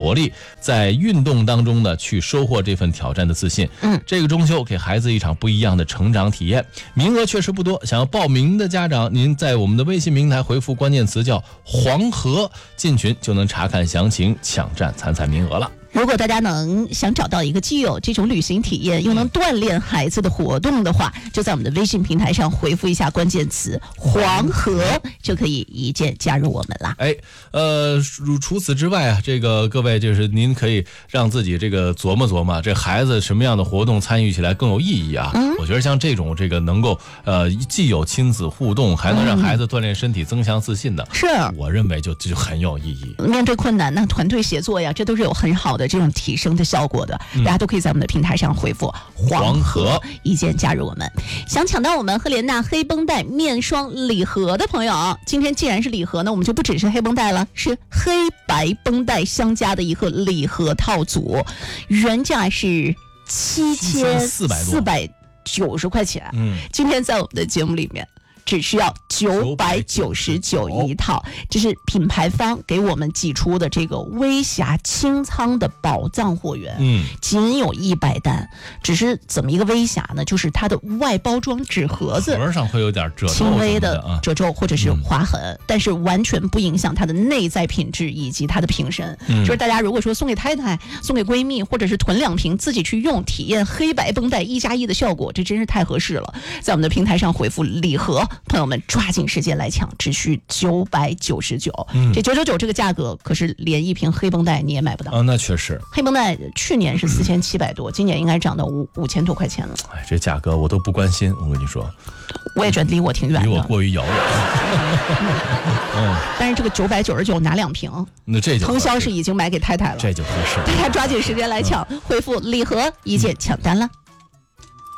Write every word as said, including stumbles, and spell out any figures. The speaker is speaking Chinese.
活力，在运动当中呢去收获这份挑战的自信。 嗯， 这个中秋给孩子一场不一样的成长体验，名额确实不多，想要报名的家长，您在我们的微信平台回复关键词叫黄河进群，就能查看详情，抢占参赛名额了。 如果大家能想找到一个既有这种旅行体验又能锻炼孩子的活动的话，就在我们的微信平台上回复一下关键词黄河，就可以一键加入我们啦。 哎，呃，除此之外啊，这个各位就是您可以让自己这个琢磨琢磨，这孩子什么样的活动参与起来更有意义啊？嗯，我觉得像这种这个能够呃既有亲子互动，还能让孩子锻炼身体、增强自信的， 是， 我认为就就很有意义。 面对困难呢，团队协作呀，这都是有很好的这种提升的效果的。嗯、大家都可以在我们的平台上回复黄河，一键加入我们。想抢到我们赫莲娜黑绷带面霜礼盒的朋友，今天既然是礼盒呢，我们就不只是黑绷带了，是黑白绷带相加的一个礼盒套组，原价是七千四百九十块钱。嗯，今天在我们的节目里面只需要九百九十九一套，这是品牌方给我们寄出的这个微霞清仓的宝藏货源，嗯，仅有一百单。只是怎么一个微霞呢？就是它的外包装纸盒子盒上会有点褶皱， 轻微的褶皱或者是划痕，嗯、但是完全不影响它的内在品质以及它的瓶身。嗯、就是大家如果说送给太太、送给闺蜜，或者是囤两瓶自己去用，体验黑白绷带一加一的效果，这真是太合适了。在我们的平台上回复礼盒。朋友们抓紧时间来抢，只需九百九十九。这九九九这个价格，可是连一瓶黑绷带你也买不到啊！那确实， 黑绷带去年是四千七百多，今年应该涨到五五千多块钱了。 哎，这价格我都不关心，我跟你说， 我也觉得离我挺远的， 离我过于遥远。 嗯，但是这个九百九十九拿两瓶， 那这就通宵是已经买给太太了， 这就合适。 大家抓紧时间来抢，嗯、回复礼盒一键抢单了。